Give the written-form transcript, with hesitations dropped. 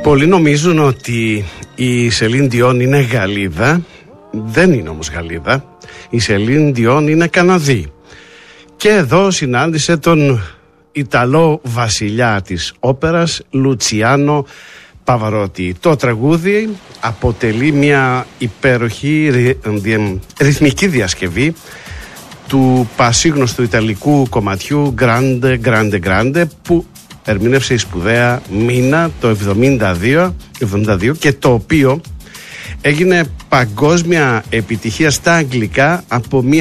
Πολλοί νομίζουν ότι η Σελίν Διόν είναι Γαλλίδα. Δεν είναι όμως Γαλλίδα. Η Σελίν Διόν είναι Καναδή. Και εδώ συνάντησε τον Ιταλό βασιλιά της όπερας, Λουτσιάνο Παβαρότη. Το τραγούδι αποτελεί μια υπέροχη ρυθμική διασκευή του πασίγνωστου ιταλικού κομματιού Grande Grande Grande, που ερμήνευσε η σπουδαία Μίνα το 1972 και το οποίο έγινε παγκόσμια επιτυχία στα αγγλικά από μια